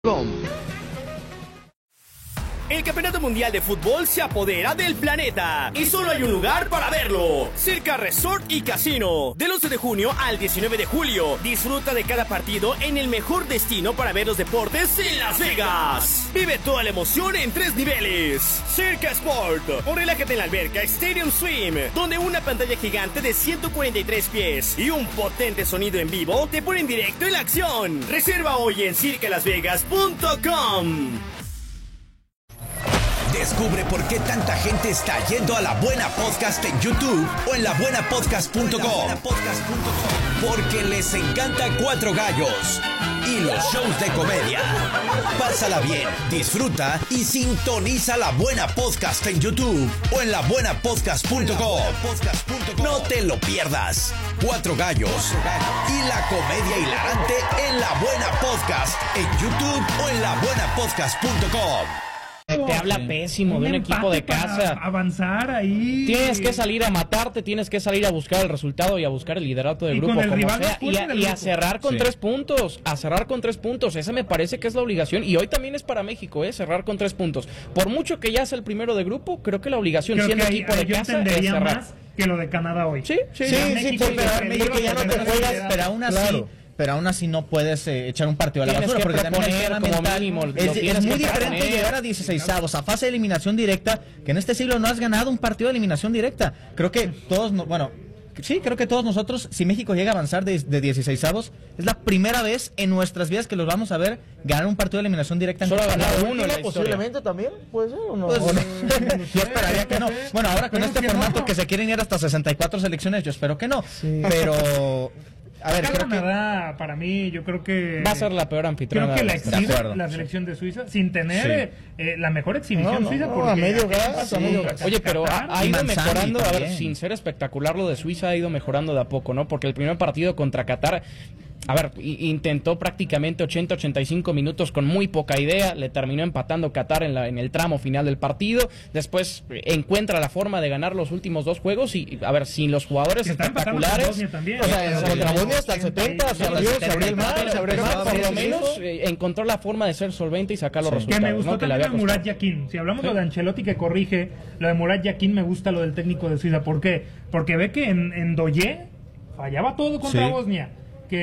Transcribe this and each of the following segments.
El Campeonato Mundial de Fútbol se apodera del planeta y solo hay un lugar para verlo: Circa Resort y Casino. Del 11 de junio al 19 de julio, disfruta de cada partido en el mejor destino para ver los deportes en Las Vegas. Vive toda la emoción en 3 niveles. Circa Sport, o relájate en la alberca Stadium Swim, donde una pantalla gigante de 143 pies y un potente sonido en vivo te ponen directo en la acción. Reserva hoy en circalasvegas.com. Descubre por qué tanta gente está yendo a La Buena Podcast en YouTube o en labuenapodcast.com. Porque les encanta Cuatro Gallos y los shows de comedia. Pásala bien, disfruta y sintoniza La Buena Podcast en YouTube o en labuenapodcast.com. No te lo pierdas. Cuatro Gallos y la comedia hilarante en La Buena Podcast en YouTube o en labuenapodcast.com. Te habla pésimo de un equipo de casa. Avanzar ahí. Tienes que salir a matarte, tienes que salir a buscar el resultado y a buscar el liderato del grupo como sea. Y a cerrar con 3 puntos. A cerrar con 3 puntos. Esa me parece que es la obligación. Y hoy también es para México, cerrar con 3 puntos. Por mucho que ya sea el primero de grupo, creo que la obligación siendo equipo de casa es cerrar. Más que lo de Canadá hoy. Sí, pero México ya no te juegas, pero aún así. Claro. Pero aún así no puedes echar un partido a la basura, porque también el tema mental es muy diferente llegar a 16avos, a fase de eliminación directa, que en este siglo no has ganado un partido de eliminación directa. Creo que todos, creo que todos nosotros, si México llega a avanzar de 16avos, es la primera vez en nuestras vidas que los vamos a ver ganar un partido de eliminación directa. Solo ganar uno posiblemente también, puede ser o no. Pues, yo esperaría que no. Bueno, ahora con este formato que se quieren ir hasta 64 selecciones, yo espero que no. Sí. Pero... A ver, Canadá, para mí, yo creo que... Va a ser la peor anfitriona. Creo que la exhibe la selección de Suiza, sin tener la mejor exhibición suiza. Porque a medio gas. Oye, pero ha ido mejorando, a ver, sin ser espectacular lo de Suiza, ha ido mejorando de a poco, ¿no? Porque el primer partido contra Qatar... A ver, intentó prácticamente 80-85 minutos con muy poca idea, le terminó empatando Qatar en el tramo final del partido, después encuentra la forma de ganar los últimos 2 juegos y, a ver, sin los jugadores espectaculares, o sea, contra Bosnia hasta el 70, se abrió el mar, por lo menos encontró la forma de ser solvente y sacar los resultados. Que me gustó también lo de Murat Yakin, si hablamos lo de Ancelotti que corrige, lo de Murat Yakin me gusta lo del técnico de Suiza, ¿por qué? Porque ve que en Doye fallaba todo contra Bosnia.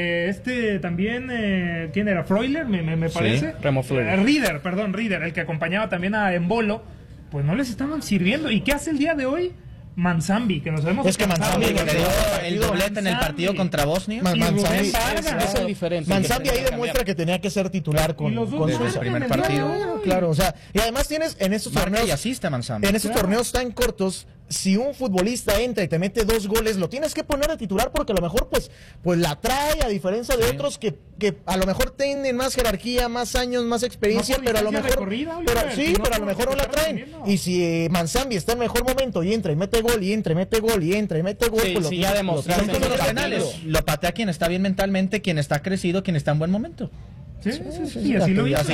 Que también, ¿quién era? Freuler, me parece. Remo Freuler. Rieder, el que acompañaba también a Embolo, pues no les estaban sirviendo. ¿Y qué hace el día de hoy? Manzambi, que nos hemos... Es que Manzambi le dio el doblete en el partido contra Bosnia. Manzambi es el diferente. Manzambi ahí demuestra que tenía que ser titular con Suiza. Primer partido. Claro, o sea, y además tienes en estos torneos... y asiste a Manzambi. En estos torneos tan cortos... Si un futbolista entra y te mete 2 goles, lo tienes que poner de titular porque a lo mejor pues la trae, a diferencia de otros que a lo mejor tienen más jerarquía, más años, más experiencia, pero a lo mejor pero a lo mejor no la traen. Y si Manzambi está en mejor momento y entra y mete gol y entra y mete gol y entra y mete gol, pues ya demostraron los penales. Lo patea quien está bien mentalmente, quien está crecido, quien está en buen momento. Sí, así lo hizo.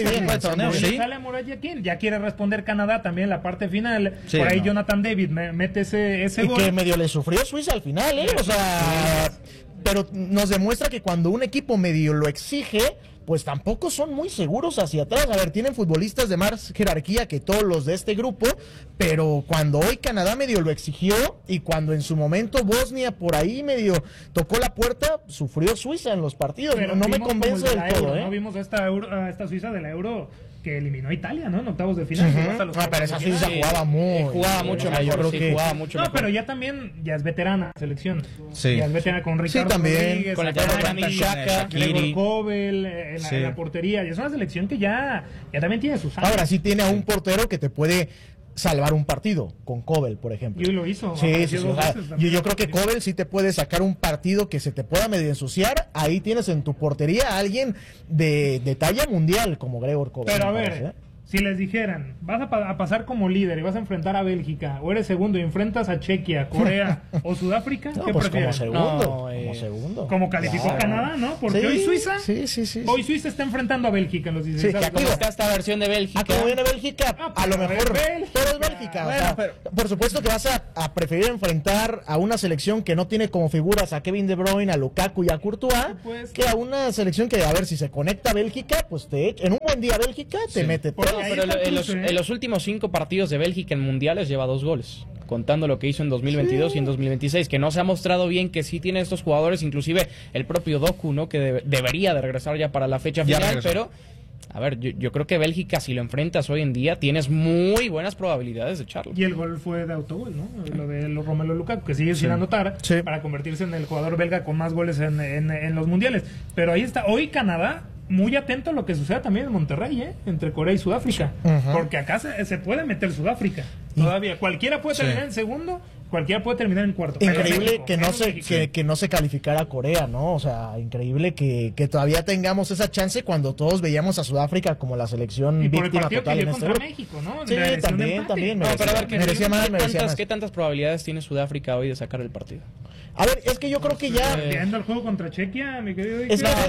Sale Murat Yakin, ya quiere responder Canadá también en la parte final. Por ahí Jonathan David mete ese gol. Y que medio le sufrió Suiza al final, o sea, pero nos demuestra que cuando un equipo medio lo exige, pues tampoco son muy seguros hacia atrás. A ver, tienen futbolistas de más jerarquía que todos los de este grupo, pero cuando hoy Canadá medio lo exigió y cuando en su momento Bosnia por ahí medio tocó la puerta, sufrió Suiza en los partidos. Pero no me convence del todo, ¿no? Vimos a esta Suiza de la Euro que eliminó a Italia, ¿no? En octavos de final. Pero esa Suiza jugaba mucho mejor. Jugaba mucho mejor. Pero ya es veterana la selección. Sí. Ya es veterana con Ricardo Rodríguez, con Gregor Kobel en la portería. Y es una selección que ya también tiene sus años. Ahora sí tiene a un portero que te puede salvar un partido, con Kobel, por ejemplo. Y lo hizo. Yo creo que Kobel sí te puede sacar un partido que se te pueda medio ensuciar. Ahí tienes en tu portería a alguien de talla mundial como Gregor Kobel. Pero a ver, Si les dijeran, vas a pasar como líder y vas a enfrentar a Bélgica, o eres segundo y enfrentas a Chequia, Corea o Sudáfrica, ¿qué prefieres? Como segundo. Como calificó Canadá, ¿no? Porque hoy Suiza hoy Suiza está enfrentando a Bélgica en los 16. Sí, ¿cómo está esta versión de Bélgica? ¿Cómo viene Bélgica? A lo mejor, pero es Bélgica. Bueno, o sea, por supuesto que vas a preferir enfrentar a una selección que no tiene como figuras a Kevin De Bruyne, a Lukaku y a Courtois, que a una selección que, a ver, si se conecta a Bélgica, pues en un buen día Bélgica te mete todo. Pero en los últimos 5 partidos de Bélgica en mundiales lleva 2 goles, contando lo que hizo en 2022 y en 2026, que no se ha mostrado bien, que sí tiene estos jugadores, inclusive el propio Doku, ¿no? Que debería de regresar ya para la fecha final, pero a ver, yo creo que Bélgica, si lo enfrentas hoy en día, tienes muy buenas probabilidades de echarlo. Y el gol fue de autogol, ¿no? Lo de Romelu Lukaku, que sigue sin anotar para convertirse en el jugador belga con más goles en los mundiales. Pero ahí está, hoy Canadá, muy atento a lo que suceda también en Monterrey, entre Corea y Sudáfrica. Porque acá se puede meter Sudáfrica. Todavía cualquiera puede terminar en segundo, cualquiera puede terminar en cuarto. Increíble que no se calificara Corea, ¿no? O sea, increíble que todavía tengamos esa chance cuando todos veíamos a Sudáfrica como la selección víctima total en este grupo. México, ¿no? Sí, también. Pero a ver, ¿qué tantas probabilidades tiene Sudáfrica hoy de sacar el partido? A ver, es que yo creo que ya... Viendo el juego contra Chequia, mi querido...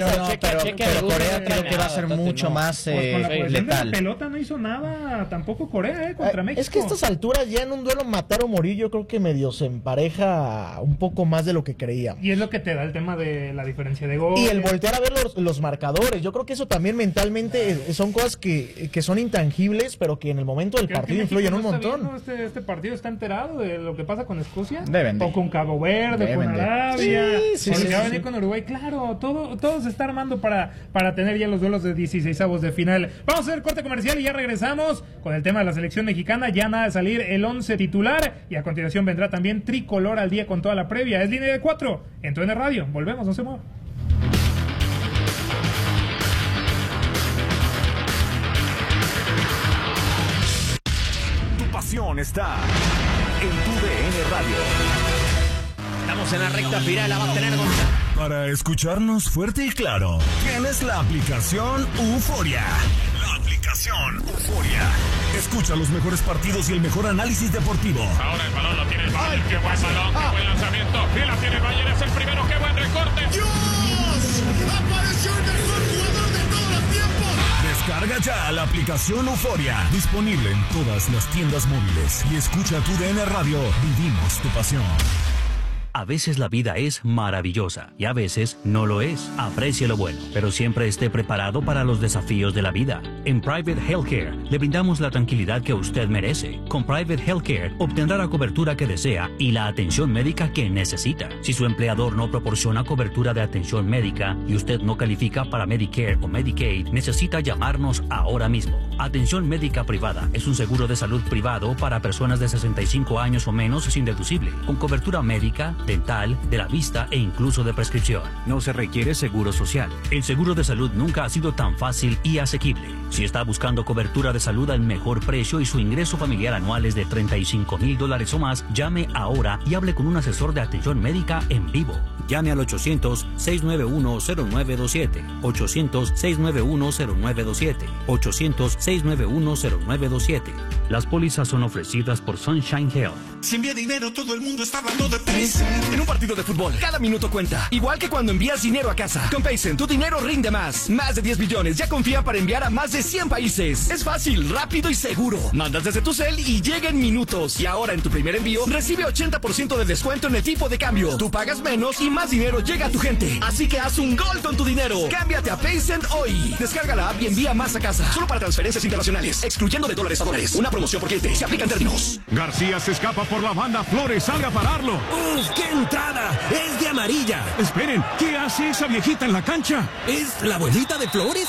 Pero Corea creo que va a ser mucho más letal. La pelota no hizo nada tampoco Corea contra México. Es que a estas alturas ya en un duelo matar o morir yo creo que medio se empareja un poco más de lo que creía. Y es lo que te da el tema de la diferencia de gol. Y el voltear a ver los marcadores. Yo creo que eso también mentalmente son cosas que son intangibles, pero que en el momento del partido influyen un montón. Este partido está enterado de lo que pasa con Escocia. O con Cabo Verde, con Arabia, va a venir con Uruguay. Claro, todo se está armando para tener ya los duelos de 16avos de final. Vamos a hacer corte comercial y ya regresamos con el tema de la selección mexicana. Ya nada de salir el 11 titular y a continuación vendrá también Tricolor al día con toda la previa. Es Línea de 4 en TUDN Radio. Volvemos, no se muevan. Tu pasión está en TUDN Radio. Estamos en la recta final, la va a tener Gonzalo. Para escucharnos fuerte y claro, tienes la aplicación Euforia. La aplicación Euforia. Escucha los mejores partidos y el mejor análisis deportivo. Ahora el balón lo tiene el Bayern. ¡Qué buen balón! ¡Qué buen lanzamiento! ¡Y la tiene el Bayern! ¡Es el primero! ¡Qué buen recorte! ¡Dios! ¡Apareció el mejor jugador de todos los tiempos! Descarga ya la aplicación Euforia. Disponible en todas las tiendas móviles. Y escucha TUDN Radio. Vivimos tu pasión. A veces la vida es maravillosa y a veces no lo es. Aprecie lo bueno, pero siempre esté preparado para los desafíos de la vida. En Private Healthcare le brindamos la tranquilidad que usted merece. Con Private Healthcare obtendrá la cobertura que desea y la atención médica que necesita. Si su empleador no proporciona cobertura de atención médica y usted no califica para Medicare o Medicaid, necesita llamarnos ahora mismo. Atención médica privada es un seguro de salud privado para personas de 65 años o menos sin deducible, con cobertura médica, dental, de la vista e incluso de prescripción. No se requiere seguro social. El seguro de salud nunca ha sido tan fácil y asequible. Si está buscando cobertura de salud al mejor precio y su ingreso familiar anual es de $35,000 o más, llame ahora y hable con un asesor de atención médica en vivo. Llame al 800-691-0927. 800-691-0927. 800-691-0927. Las pólizas son ofrecidas por Sunshine Health. Si envía dinero, todo el mundo está hablando de Paysend. En un partido de fútbol, cada minuto cuenta. Igual que cuando envías dinero a casa. Con Paysend, tu dinero rinde más. Más de 10 billones ya confía para enviar a más de 100 países. Es fácil, rápido y seguro. Mandas desde tu cel y llega en minutos. Y ahora en tu primer envío, recibe 80% de descuento en el tipo de cambio. Tú pagas menos y más dinero llega a tu gente. Así que haz un gol con tu dinero. Cámbiate a Paysend hoy. Descarga la app y envía más a casa. Solo para transferencias internacionales, excluyendo de dólares a dólares. Una promoción por cliente. Se aplican términos. García se escapa por la banda. Flores, salga a pararlo. ¡Uf, qué entrada! ¡Es de amarilla! Esperen, ¿qué hace esa viejita en la cancha? ¿Es la abuelita de Flores?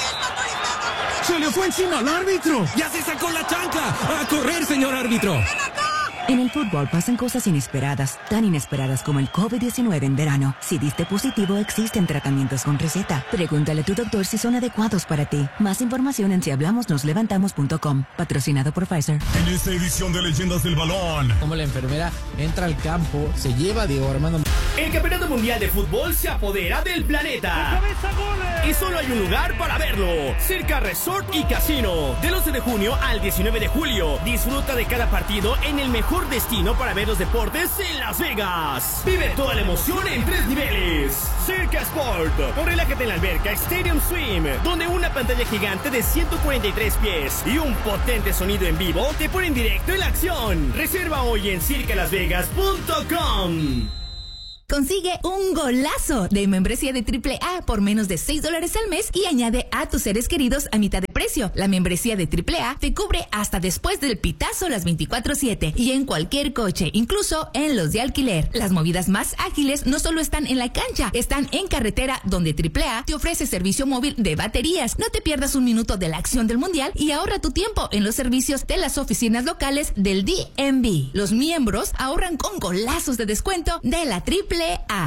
¡Se le fue encima al árbitro! ¡Ya se sacó la chancla! ¡A correr, señor árbitro! En el fútbol pasan cosas inesperadas, tan inesperadas como el COVID-19 en verano. Si diste positivo, existen tratamientos con receta. Pregúntale a tu doctor si son adecuados para ti. Más información en sihablamosnoslevantamos.com. Patrocinado por Pfizer. En esta edición de Leyendas del Balón, como la enfermera entra al campo, se lleva a Diego Armando El Campeonato Mundial de Fútbol se apodera del planeta. Y solo hay un lugar para verlo. Circa Resort y Casino. Del 11 de junio al 19 de julio. Disfruta de cada partido en el mejor destino para ver los deportes en Las Vegas. Vive toda la emoción en 3 niveles. Circa Sport. O relájate en la alberca Stadium Swim, donde una pantalla gigante de 143 pies y un potente sonido en vivo te ponen directo en la acción. Reserva hoy en circalasvegas.com. Consigue un golazo de membresía de AAA por menos de $6 al mes y añade a tus seres queridos a mitad de precio. La membresía de AAA te cubre hasta después del pitazo las 24/7 y en cualquier coche, incluso en los de alquiler. Las movidas más ágiles no solo están en la cancha, están en carretera, donde AAA te ofrece servicio móvil de baterías. No te pierdas un minuto de la acción del mundial y ahorra tu tiempo en los servicios de las oficinas locales del DMV. Los miembros ahorran con golazos de descuento de la AAA.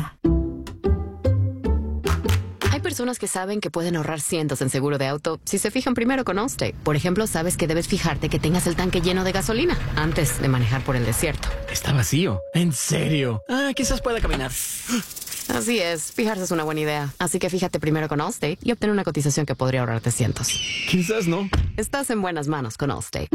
Hay personas que saben que pueden ahorrar cientos en seguro de auto si se fijan primero con Allstate. Por ejemplo, sabes que debes fijarte que tengas el tanque lleno de gasolina antes de manejar por el desierto. Está vacío. ¿En serio? Quizás pueda caminar. Así es, fijarse es una buena idea. Así que fíjate primero con Allstate y obtén una cotización que podría ahorrarte cientos. Quizás no. Estás en buenas manos con Allstate.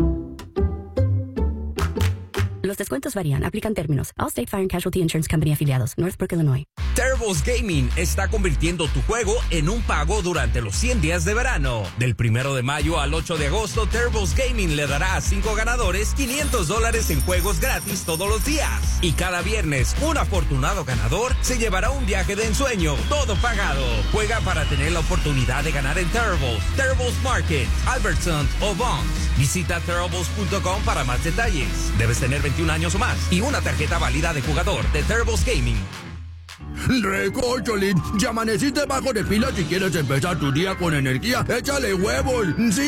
Los descuentos varían. Aplican términos. Allstate Fire and Casualty Insurance Company afiliados. Northbrook, Illinois. Turbo's Gaming está convirtiendo tu juego en un pago durante los 100 días de verano. Del 1 de mayo al 8 de agosto, Turbo's Gaming le dará a 5 ganadores $500 en juegos gratis todos los días. Y cada viernes, un afortunado ganador se llevará un viaje de ensueño, todo pagado. Juega para tener la oportunidad de ganar en Turbo's Market, Albertson o Bonds. Visita turbo's.com para más detalles. Debes tener 21 años o más y una tarjeta válida de jugador de Turbo's Gaming. Recócholín, ya amaneciste bajo de pila. Si quieres empezar tu día con energía, échale huevos. Sí.